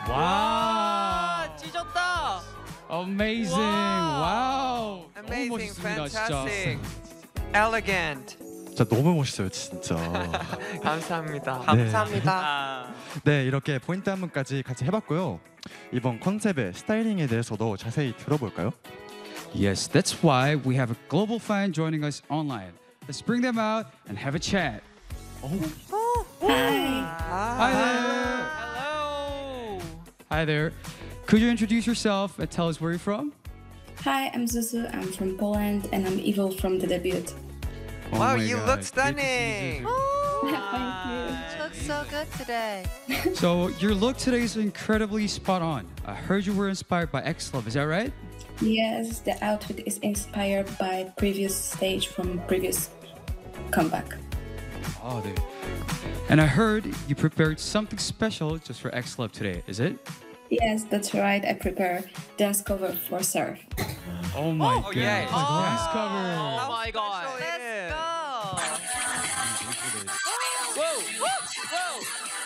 와, 찢었다. Amazing. 와우. Amazing, 멋있습니다, fantastic, elegant. 진짜 너무 멋있어요, 진짜. 감사합니다. 감사합니다. 네, 이렇게 포인트 한 분까지 같이 해봤고요. 이번 컨셉의 스타일링에 대해서도 자세히 들어볼까요? Yes, that's why we have a global fan joining us online. Let's bring them out and have a chat. Hi there. Hello. Hi there. Could you introduce yourself and tell us where you're from? Hi, I'm Zuzu. I'm from Poland and I'm Evil from the debut. Oh Wow, my you God, look great to see stunning. you. Thank you. Looks so good today. So your look today is incredibly spot on. I heard you were inspired by X Love. Is that right? Yes, the outfit is inspired by previous stage from previous comeback. Oh, there. And I heard you prepared something special just for X Love today. Is it? Yes, that's right. I prepare dance cover for Surf. Oh my Oh, goodness. yes. Dance Oh cover. my God. special it Let's is. go. Whoa, whoa.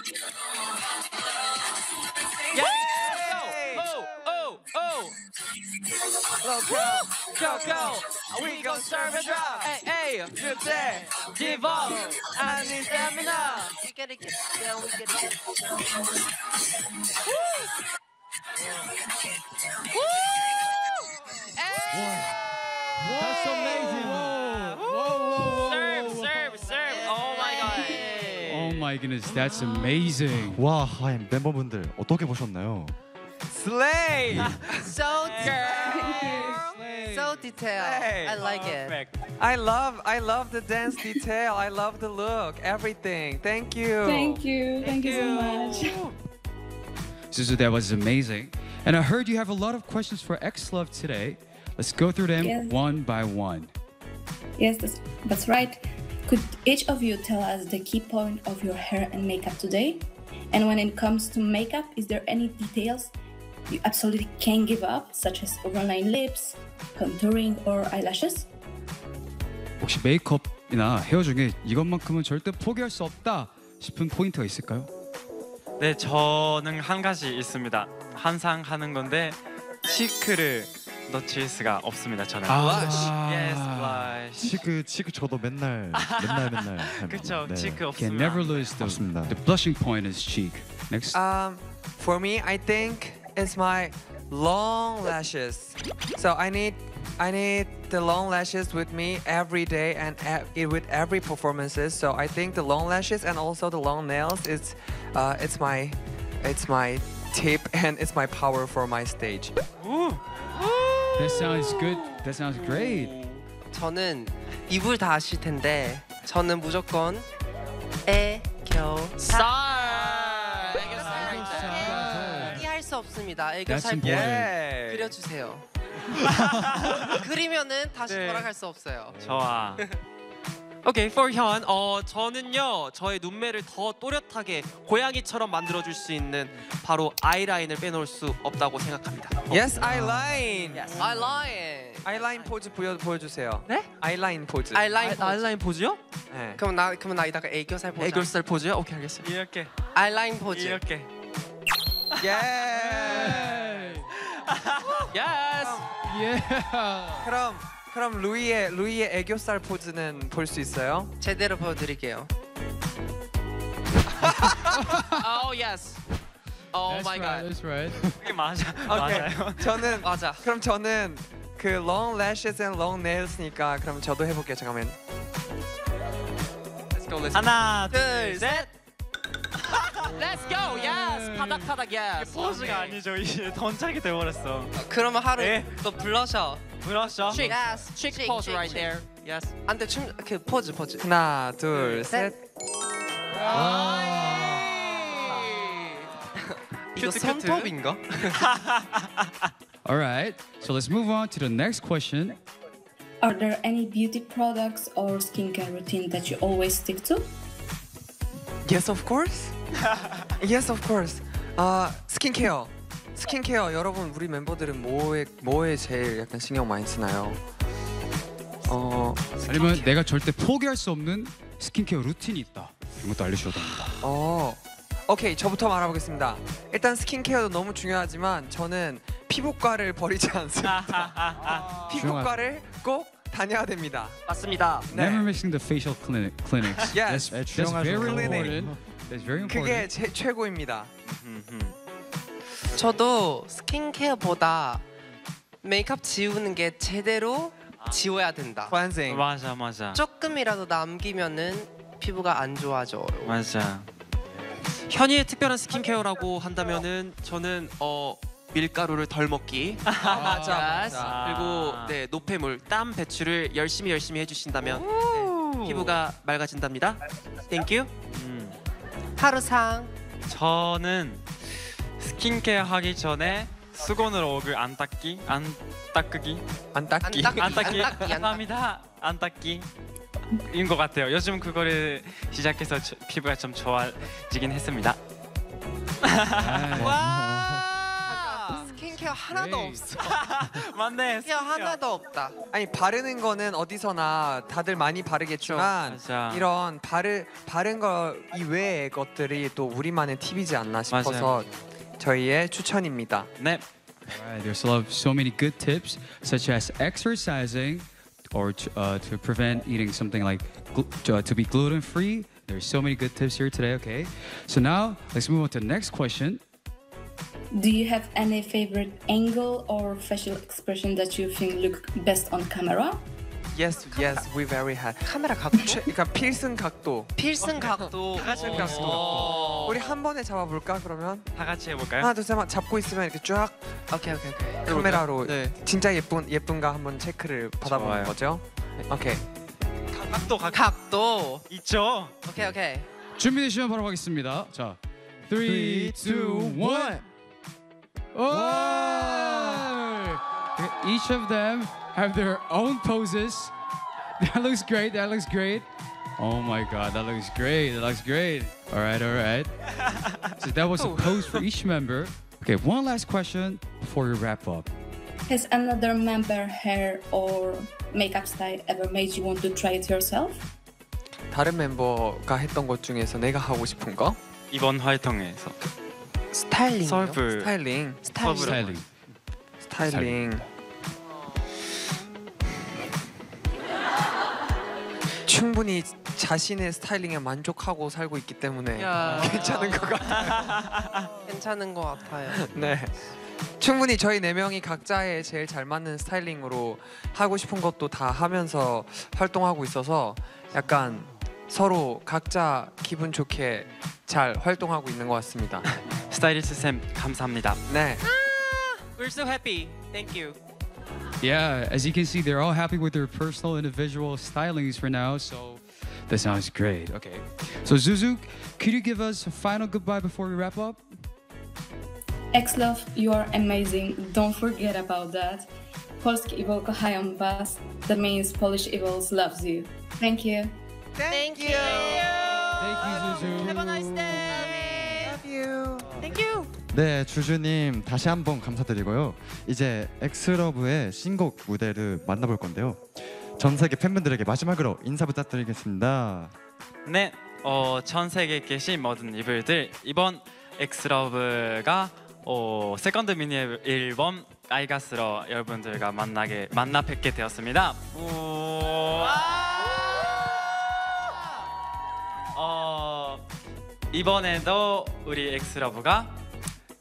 Yeah. Oh. Go. We gon' serve and drop. Hey. Good day. Give up. I need stamina. We gotta get down. We gotta get That's amazing. Serve. Oh my God. Oh my goodness, that's amazing. 와, 멤버분들 어떻게 보셨나요? Slay. So so detailed. Hey. I like it. I love the dance detail. I love the look. Everything. Thank you. Thank you. Thank you so much. Zuzu, that was amazing. And I heard you have a lot of questions for X Love today. Let's go through them Yes. one by one. Yes, that's right. Could each of you tell us the key point of your hair and makeup today? And when it comes to makeup, is there any details you absolutely can't give up, such as overline lips, contouring, or eyelashes? 혹시 메이크업이나 헤어 중에 이것만큼은 절대 포기할 수 없다 싶은 포인트가 있을까요? 네, 저는 한 가지 있습니다. 항상 하는 건데 치크를 놓칠 수가 없습니다. 저는. Yes, blush. 치크 저도 맨날 합니다. 그렇죠. 네. 치크 Can 없으면. never lose 맞습니다. the blushing point is cheek. Next. For me, I think it's my long lashes. So I need the long lashes with me every day and with every performances. So I think the long lashes and also the long nails is it's my tip and it's my power for my stage. That sounds good. That sounds great. 저는 이불 다 아실 텐데 저는 무조건 애교살. 포기할 수 없습니다. That's 애교살 important. Yeah. 그려주세요. 그리면은 다시 네. 돌아갈 수 없어요. 좋아. 오케이, for 현. 저는요 저의 눈매를 더 또렷하게 고양이처럼 만들어줄 수 있는 바로 아이라인을 빼놓을 수 없다고 생각합니다. Yes, eyeliner. Yes. 아이라인. eyeliner 포즈 보여주세요. 네? eyeliner 포즈. 아이라인 포즈요? 네. 그럼 나 이따가 애교살 보자. 애교살 포즈요? 오케이, 알겠어요. 이렇게. 아이라인 포즈. 이렇게. Yeah. Yes. Yeah. 그럼 루이의 애교살 포즈는 볼 수 있어요? 제대로 보여드릴게요. Oh yes. Oh That's my right. god. That's right. 그게 맞아. 오케이. 맞아요. 저는 맞아. 그럼 저는 그 long lashes and long nails니까 그럼 저도 해볼게요. 잠깐만. Let's go. Let's go. 하나, 둘, 셋. Let's go. Yes. 파닥파닥 yes. 포즈가 아니죠. 이제 던짝이 돼버렸어. 그러면 하루 네. 또 블러셔. 불렀죠? Chick. Yes. Chick pose right there. Yes. 안돼 그 포즈. 하나, 둘, 셋. 이거 손톱인가? All right. So let's move on to the next question. Are there any beauty products or skincare routine that you always stick to? Yes, of course. Yes, of course. 스킨케어. 스킨케어 여러분 우리 멤버들은 뭐에 제일 약간 신경 많이 쓰나요? 아니면 내가 절대 포기할 수 없는 스킨케어 루틴이 있다. 이런 것도 알려주셔도 됩니다. 오케이, 저부터 말해보겠습니다. 일단 스킨케어도 너무 중요하지만 저는 피부과를 버리지 않습니다. 피부과를 꼭 다녀야 됩니다. 맞습니다. 네. Never missing the facial clinics. Yes. That's 주영아 very 좀 important. That's very 그게 important. 최고입니다. 저도 스킨케어보다 메이크업 지우는 게 제대로 지워야 된다. Cleansing. 맞아. 조금이라도 남기면은 피부가 안 좋아져요. 맞아. 현이의 특별한 스킨케어라고 한다면은 저는 밀가루를 덜 먹기 맞아. 그리고 네 노폐물 땀 배출을 열심히 해주신다면 네, 피부가 맑아진답니다. 땡큐. 하루상 저는 스킨케어 하기 전에 수건으로 얼굴 안 닦기. 안 닦기. 감사합니다. 안 닦기. 인 것 같아요. 요즘 그거를 시작해서 피부가 좀 좋아지긴 했습니다. 와 스킨케어 하나도 Great. 없어. 맞네. 스킨케어 하나도 없다. 아니 바르는 거는 어디서나 다들 많이 바르겠지만 맞아. 이런 바른 거 이외의 것들이 또 우리만의 팁이지 않나 싶어서 맞아요. 저희의 추천입니다. 네. Alright, there's so many good tips, such as exercising, or to prevent eating something like to be gluten free. There's so many good tips here today. Okay, so now let's move on to the next question. Do you have any favorite angle or facial expression that you think look best on camera? Yes, we very had. 카메라 각도? 그러니까 필승 각도. 필승 각도. 필승 각도. 우리 한 번에 잡아볼까 그러면? 다 같이 해볼까요? 하나 둘 셋 잡고 있으면 이렇게 쫙 오케이. 카메라로 네. 진짜 예쁜가 한번 체크를 받아보는 좋아요. 거죠. 오케이. 각도. 있죠. 오케이. 준비되시면 바로 가겠습니다. 자, 3, 2, 1. Oh! Each of them have their own poses. That looks great. Oh my God, that looks great. All right. So that was a pose for each member. Okay, one last question before we wrap up. Has another member hair or makeup style ever made you want to try it yourself? 다른 멤버가 했던 것 중에서 내가 하고 싶은 거? 이번 활동에서 스타일링. 서브 스타일링. Styling. 충분히 자신의 스타일링에 만족하고 살고 있기 때문에 괜찮은 것 같아요. 괜찮은 것 같아요. 네. 충분히 저희 네 명이 각자의 제일 잘 맞는 스타일링으로 하고 싶은 것도 다 하면서 활동하고 있어서 약간 서로 각자 기분 좋게 잘 활동하고 있는 것 같습니다. 스타일리스트 쌤 감사합니다. 네. We're so happy. Thank you. Yeah, as you can see, they're all happy with their personal individual stylings for now, so that sounds great. Okay, so Zuzu, could you give us a final goodbye before we wrap up? X-Love, you are amazing. Don't forget about that. Polski Evil kochają was. That means Polish Evils loves you. Thank you. Thank you. Thank you, Zuzu. Have a nice day. Love you. Thank you. 네, 주주님 다시 한번 감사드리고요. 이제 엑스러브의 신곡 무대를 만나볼 건데요. 전 세계 팬분들에게 마지막으로 인사 부탁드리겠습니다. 네, 전 세계에 계신 모든 이불들 이번 엑스러브가 세컨드 미니 앨범 아이가스로 여러분들과 만나 뵙게 되었습니다. 이번에도 우리 엑스러브가